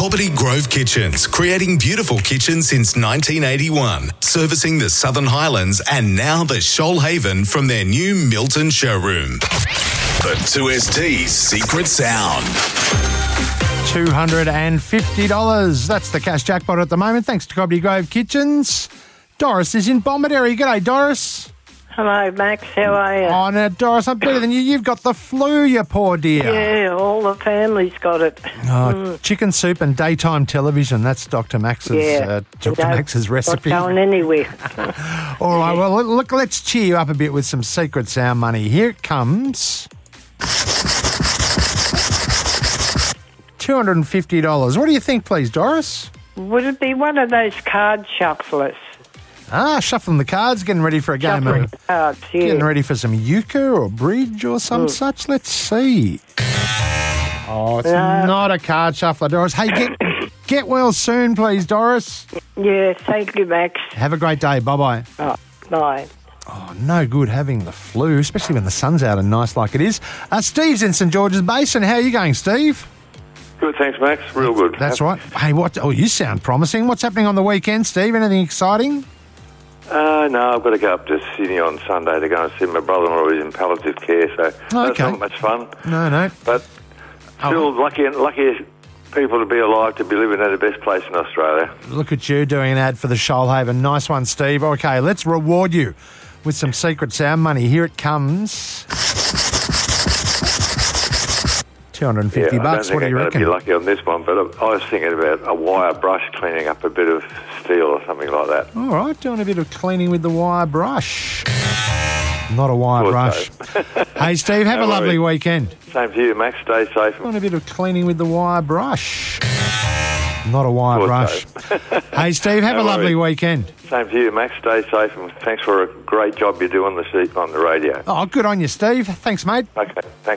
Corbetty Grove Kitchens, creating beautiful kitchens since 1981, servicing the Southern Highlands and now the Shoalhaven from their new Milton showroom. The 2ST's Secret Sound. $250. That's the cash jackpot at the moment, thanks to Cobbity Grove Kitchens. Doris is in Bomaderry. G'day, Doris. Hello, Max. How are you? Oh, now, Doris, I'm better than you. You've got the flu, you poor dear. Yeah, all the family's got it. Chicken soup and daytime television. That's Dr. Max's, Max's recipe. Not going anywhere. All right, well, look, let's cheer you up a bit with some Secret Sound money. Here it comes. $250. What do you think, please, Doris? Would it be one of those card shufflers? Shuffling the cards, getting ready for a game of cards, yeah. Getting ready for some euchre or bridge or some such. Let's see. Oh, it's not a card shuffler, Doris. Hey, get well soon, please, Doris. Yeah, thank you, Max. Have a great day. Bye-bye. Oh, bye. Oh, no good having the flu, especially when the sun's out and nice like it is. Steve's in St George's Basin. How are you going, Steve? Good, thanks, Max. Real good. That's right. Hey, you sound promising. What's happening on the weekend, Steve? Anything exciting? No, I've got to go up to Sydney on Sunday to go and see my brother-in-law who's in palliative care, so that's not much fun. No. But still, lucky people to be alive, to be living at the best place in Australia. Look at you doing an ad for the Shoalhaven. Nice one, Steve. Okay, let's reward you with some Secret Sound money. Here it comes. $250. What do you reckon? I'm going to be lucky on this one, but I was thinking about a wire brush cleaning up a bit of steel or something like that. All right, doing a bit of cleaning with the wire brush. Not a wire brush. Hey, Steve, have a lovely weekend. Same to you, Max. Stay safe. Doing a bit of cleaning with the wire brush. Not a wire brush. Hey, Steve, have a lovely weekend. Same to you, Max. Stay safe, and thanks for a great job you do on the radio. Oh, good on you, Steve. Thanks, mate. Okay, thanks.